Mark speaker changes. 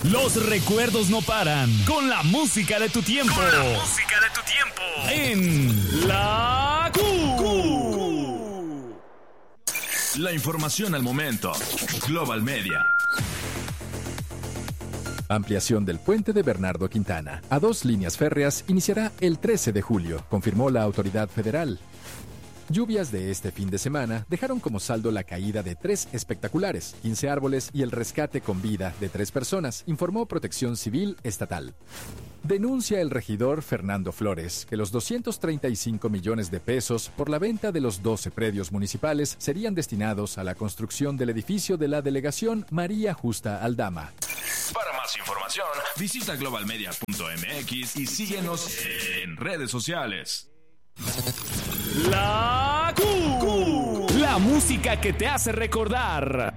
Speaker 1: Los recuerdos no paran con la música de tu tiempo. En La Q.
Speaker 2: La información al momento. Global Media.
Speaker 3: Ampliación del puente de Bernardo Quintana a 2 líneas férreas iniciará el 13 de julio, confirmó la autoridad federal. Lluvias de este fin de semana dejaron como saldo la caída de 3 espectaculares, 15 árboles y el rescate con vida de 3 personas, informó Protección Civil Estatal. Denuncia el regidor Fernando Flores que los 235 millones de pesos por la venta de los 12 predios municipales serían destinados a la construcción del edificio de la delegación María Justa Aldama.
Speaker 2: Para más información, visita globalmedia.mx y síguenos en redes sociales.
Speaker 1: La Q. La música que te hace recordar.